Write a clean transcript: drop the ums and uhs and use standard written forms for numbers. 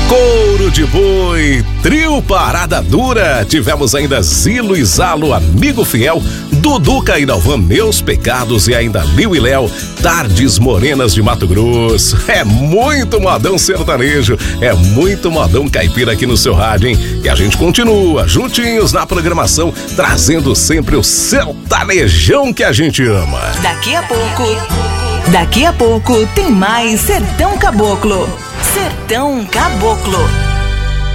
Couro de Boi, Trio Parada Dura. Tivemos ainda Zilo e Zalo, Amigo Fiel, Duduca e Dalvan, Meus Pecados, e ainda Liu e Léo, Tardes Morenas de Mato Grosso. É muito modão sertanejo, é muito modão caipira aqui no seu rádio, hein? E a gente continua juntinhos na programação, trazendo sempre o sertanejão que a gente ama. Daqui a pouco tem mais Sertão Caboclo. Sertão Caboclo.